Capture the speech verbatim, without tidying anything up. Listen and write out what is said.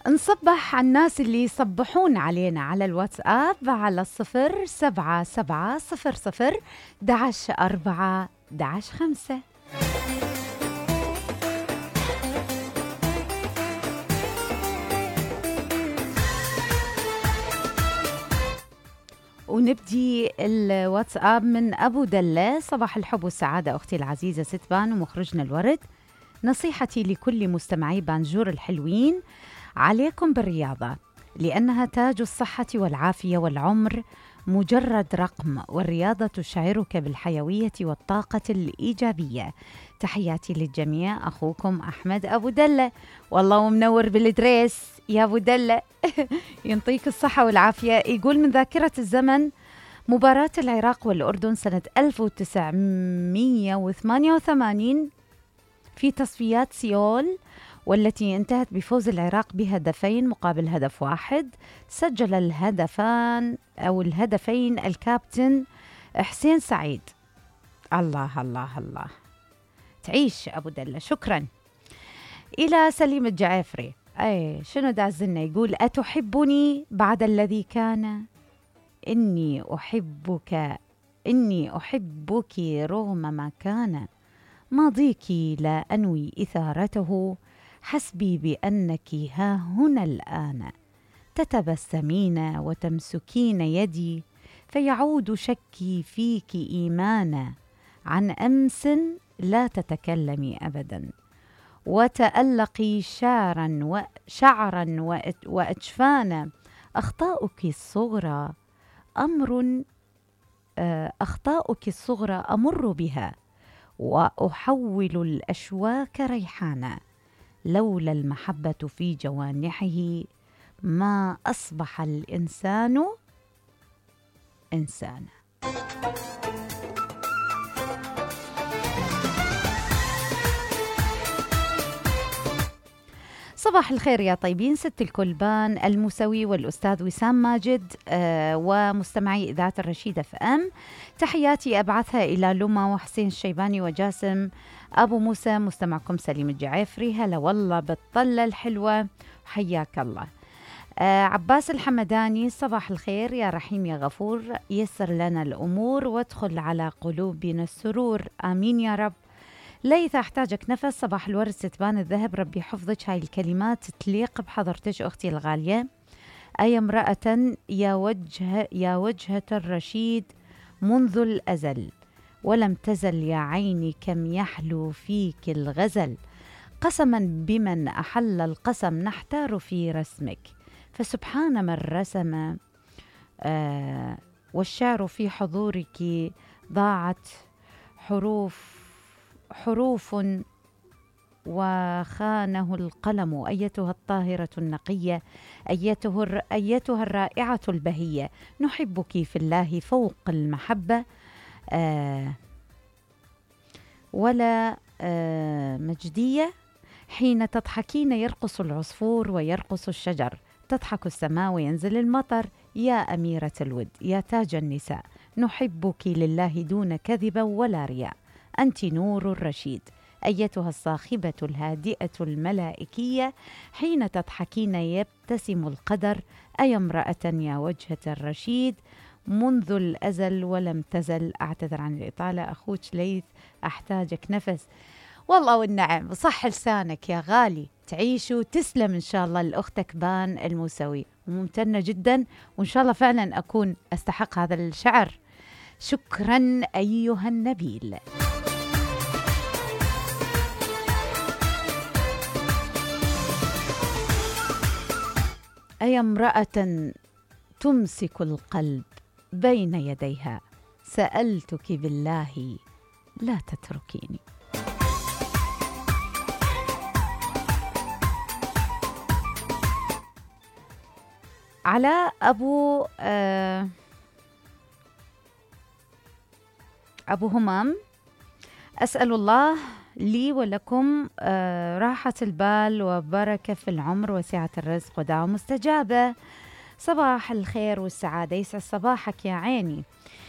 نصبح على الناس اللي يصبحون علينا على الواتساب على الصفر سبعة سبعة صفر صفر دعش أربعة دعش خمسة. ونبدي الواتساب من أبو دلة. صباح الحب والسعادة أختي العزيزة ستبان ومخرجنا الورد. نصيحتي لكل مستمعي بانجور الحلوين: عليكم بالرياضة، لأنها تاج الصحة والعافية، والعمر مجرد رقم، والرياضة تشعرك بالحيوية والطاقة الإيجابية. تحياتي للجميع، أخوكم أحمد أبو دلة. والله منور بالدريس يا أبو دلة. ينطيك الصحة والعافية. يقول: من ذاكرة الزمن مباراة العراق والأردن سنة ألف وتسعمئة وثمانية وثمانين في تصفيات سيول، والتي انتهت بفوز العراق بهدفين مقابل هدف واحد. سجل الهدفان أو الهدفين الكابتن حسين سعيد. الله الله الله، تعيش أبو دلة. شكرا. إلى سليم الجعافري. أي شنو دازلنا؟ يقول: أتحبني بعد الذي كان؟ إني أحبك إني أحبك رغم ما كان. ماضيك لا أنوي إثارته، حسبي بأنك ها هنا الآن. تتبسمين وتمسكين يدي، فيعود شكي فيك إيمانا. عن أمس لا تتكلمي أبدا، وتألقي شعرا وشعرا وأجفانا. أخطاؤك الصغرى أمر أخطاؤك الصغرى أمر بها، وأحول الأشواك ريحانا. لولا المحبة في جوانحه ما أصبح الإنسان إنسانا. صباح الخير يا طيبين، ست الكلبان الموسوي والأستاذ وسام ماجد آه ومستمعي إذاعة الرشيد اف ام. تحياتي أبعثها إلى لما وحسين الشيباني وجاسم أبو موسى. مستمعكم سليم الجعافري. هلا والله بالطلة الحلوة، حياك الله. آه عباس الحمداني: صباح الخير يا رحيم يا غفور، يسر لنا الأمور وادخل على قلوبنا السرور، آمين يا رب. ليث: أحتاجك نفس. صباح الورد ستبان الذهب، ربي حفظك. هاي الكلمات تليق بحضرتك أختي الغالية. أي امرأة يا وجه يا وجهة الرشيد منذ الأزل، ولم تزل يا عيني كم يحلو فيك الغزل. قسما بمن أحل القسم نحتار في رسمك، فسبحان من رسم. آه والشعر في حضورك ضاعت حروف حروف وخانه القلم. أيتها الطاهرة النقية، أيتها, أيتها الرائعة البهية، نحبك في الله فوق المحبة. آه ولا آه مجدية. حين تضحكين يرقص العصفور ويرقص الشجر، تضحك السماء وينزل المطر. يا أميرة الود، يا تاج النساء، نحبك لله دون كذب ولا رياء. أنت نور الرشيد، أيتها الصاخبة الهادئة الملائكية، حين تضحكين يبتسم القدر. أي امرأة يا وجهة الرشيد منذ الأزل ولم تزل. أعتذر عن الإطالة أخوك ليث، أحتاجك نفس. والله والنعم، صح لسانك يا غالي، تعيش وتسلم إن شاء الله لأختك بان الموسوي، وممتنة جدا، وإن شاء الله فعلا أكون أستحق هذا الشعر. شكرا أيها النبيل. أي امرأة تمسك القلب بين يديها، سألتك بالله لا تتركيني. علاء أبو آه أبو همام: أسأل الله لي ولكم آه راحة البال وبركة في العمر وسعة الرزق ودعوة مستجابة. صباح الخير والسعادة، يسعد صباحك يا عيني.